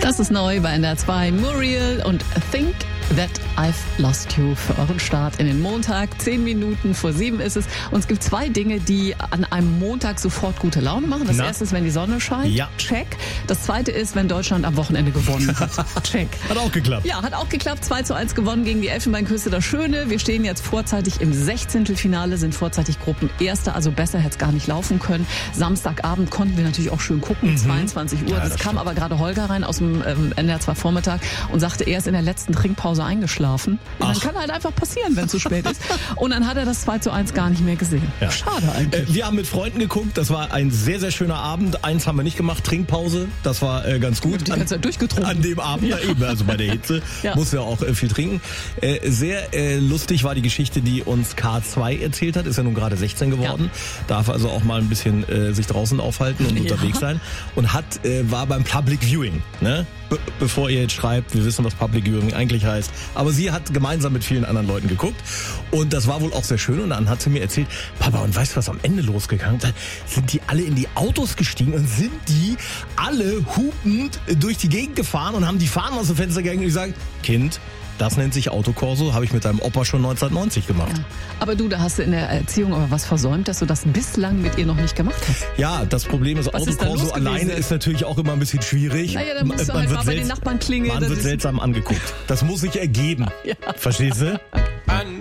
Das ist neu bei NDR 2. Muriel und Think That I've Lost You für euren Start in den Montag. 6:10 ist es. Und es gibt zwei Dinge, die an einem Montag sofort gute Laune machen. Das erste ist, wenn die Sonne scheint. Ja. Check. Das zweite ist, wenn Deutschland am Wochenende gewonnen hat. Check. Hat auch geklappt. Ja, hat auch geklappt. 2:1 gewonnen gegen die Elfenbeinküste. Das Schöne, wir stehen jetzt vorzeitig im 16. Sind vorzeitig Gruppenerster. Also besser hätte es gar nicht laufen können. Samstagabend konnten wir natürlich auch schön gucken. 22 Uhr. Ja, das kam aber gerade Holger rein aus dem NDR 2 Vormittag und sagte, er ist in der letzten Trinkpause eingeschlafen. Und dann kann halt einfach passieren, wenn es zu spät ist. Und dann hat er das 2:1 gar nicht mehr gesehen. Ja. Schade eigentlich. Wir haben mit Freunden geguckt. Das war ein sehr, sehr schöner Abend. Eins haben wir nicht gemacht, Trinkpause. Das war ganz gut. Die ganze Zeit durchgetrunken. An dem Abend, eben, also bei der Hitze, muss ja auch viel trinken. Sehr lustig war die Geschichte, die uns K2 erzählt hat. Ist ja nun gerade 16 geworden. Darf also auch mal ein bisschen sich draußen aufhalten und unterwegs sein. Und war beim Public Viewing. Ne? Bevor ihr jetzt schreibt, wir wissen, was Public Viewing eigentlich heißt. Aber sie hat gemeinsam mit vielen anderen Leuten geguckt. Und das war wohl auch sehr schön. Und dann hat sie mir erzählt, Papa, und weißt du, was am Ende losgegangen ist? Sind die alle in die Autos gestiegen und sind die alle hupend durch die Gegend gefahren und haben die Fahnen aus dem Fenster gegangen und gesagt, Kind, das nennt sich Autokorso, habe ich mit deinem Opa schon 1990 gemacht. Ja. Aber du, da hast du in der Erziehung aber was versäumt, dass du das bislang mit ihr noch nicht gemacht hast. Ja, das Problem ist, Was ist da Autokorso los alleine gewesen? ist natürlich auch immer ein bisschen schwierig. Naja, dann musst du halt mal bei den Nachbarn klingeln. Man wird seltsam angeguckt. Das muss sich ergeben. Ja. Verstehst du?